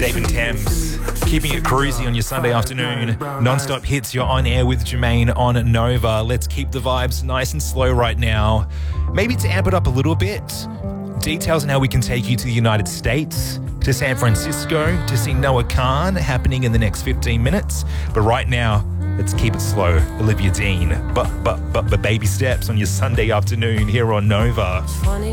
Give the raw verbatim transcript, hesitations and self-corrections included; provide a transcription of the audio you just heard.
David Thames, keeping it cruisy on your Sunday afternoon. Non-stop hits, you're on air with Jermaine on Nova. Let's keep the vibes nice and slow right now. Maybe to amp it up a little bit, details on how we can take you to the United States, to San Francisco, to see Noah Khan happening in the next fifteen minutes. But right now, let's keep it slow. Olivia Dean, but, but, but, but baby steps on your Sunday afternoon here on Nova.